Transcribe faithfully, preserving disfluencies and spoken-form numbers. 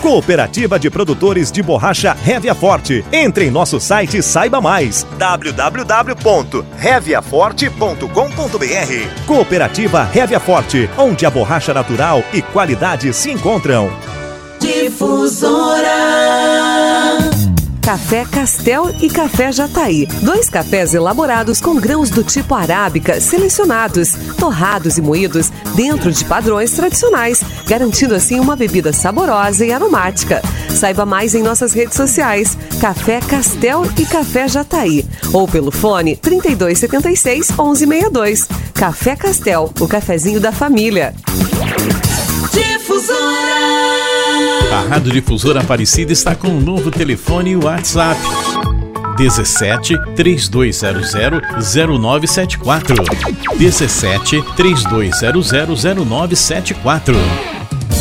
Cooperativa de Produtores de Borracha Révia Forte. Entre em nosso site e saiba mais. w w w ponto révia forte ponto com ponto b r. Cooperativa Révia Forte, onde a borracha natural e qualidade se encontram. Difusora. Café Castel e Café Jataí. Dois cafés elaborados com grãos do tipo arábica selecionados, torrados e moídos dentro de padrões tradicionais, garantindo assim uma bebida saborosa e aromática. Saiba mais em nossas redes sociais, Café Castel e Café Jataí, ou pelo fone trinta e dois setenta e seis, onze sessenta e dois. Café Castel, o cafezinho da família. Difusora. A Rádio Difusora Aparecida está com um novo telefone e WhatsApp. dezessete, três dois zero zero, zero nove sete quatro. dezessete, três dois zero zero, zero nove sete quatro.